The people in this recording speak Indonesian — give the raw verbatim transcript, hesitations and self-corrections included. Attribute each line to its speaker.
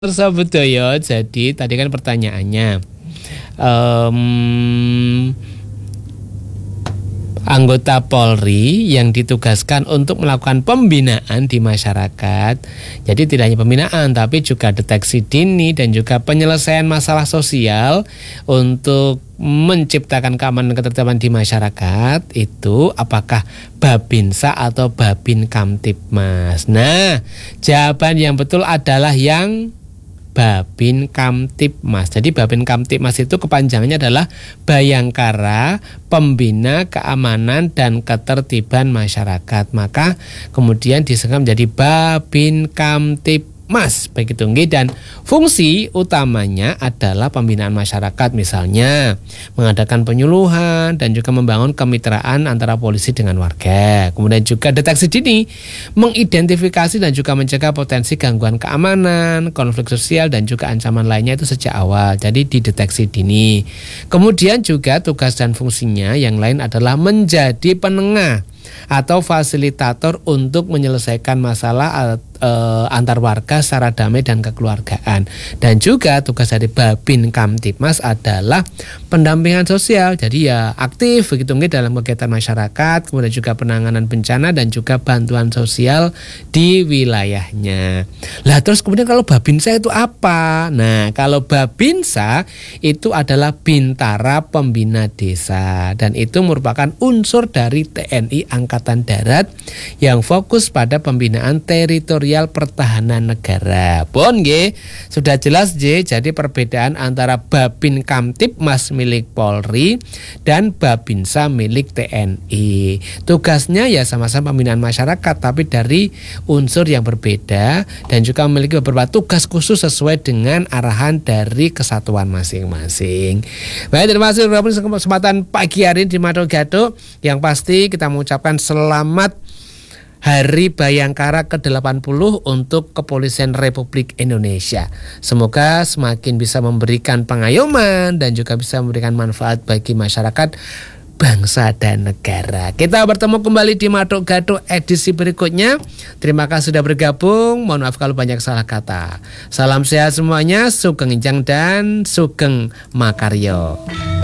Speaker 1: Sabudaya, jadi tadi kan pertanyaannya um, anggota Polri yang ditugaskan untuk melakukan pembinaan di masyarakat. Jadi tidak hanya pembinaan tapi juga deteksi dini dan juga penyelesaian masalah sosial untuk menciptakan keamanan dan ketertiban di masyarakat. Itu apakah Babinsa atau Babin Kamtibmas? Nah, jawaban yang betul adalah yang Babin Kamtibmas. Jadi Babin Kamtibmas itu kepanjangannya adalah Bayangkara Pembina Keamanan dan Ketertiban Masyarakat. Maka kemudian disingkat menjadi Babin Kamtibmas. Begitu nggih, dan fungsi utamanya adalah pembinaan masyarakat, misalnya mengadakan penyuluhan dan juga membangun kemitraan antara polisi dengan warga. Kemudian juga deteksi dini, mengidentifikasi dan juga mencegah potensi gangguan keamanan, konflik sosial dan juga ancaman lainnya itu sejak awal. Jadi dideteksi dini. Kemudian juga tugas dan fungsinya yang lain adalah menjadi penengah atau fasilitator untuk menyelesaikan masalah e, antar warga secara damai dan kekeluargaan. Dan juga tugas dari Babin Kamtibmas adalah pendampingan sosial. Jadi ya aktif begitu nggih dalam kegiatan masyarakat, kemudian juga penanganan bencana dan juga bantuan sosial di wilayahnya. Lah terus kemudian kalau Babinsa itu apa? Nah, kalau Babinsa itu adalah Bintara Pembina Desa dan itu merupakan unsur dari T N I Angkatan Darat yang fokus pada pembinaan teritorial pertahanan negara. Pun nggih, sudah jelas nggih, jadi perbedaan antara Babin Kamtibmas milik Polri dan Babinsa milik T N I. Tugasnya ya sama-sama pembinaan masyarakat tapi dari unsur yang berbeda dan juga memiliki beberapa tugas khusus sesuai dengan arahan dari kesatuan masing-masing. Baik, terima kasih sudah kesempatan pagi hari ini di Mado Gado. Yang pasti kita mengucapkan selamat Hari Bayangkara ke delapan puluh untuk Kepolisian Republik Indonesia. Semoga semakin bisa memberikan pengayoman dan juga bisa memberikan manfaat bagi masyarakat, bangsa dan negara. Kita bertemu kembali di Mado Gado edisi berikutnya. Terima kasih sudah bergabung. Mohon maaf kalau banyak salah kata. Salam sehat semuanya, sugeng injang dan sugeng makaryo.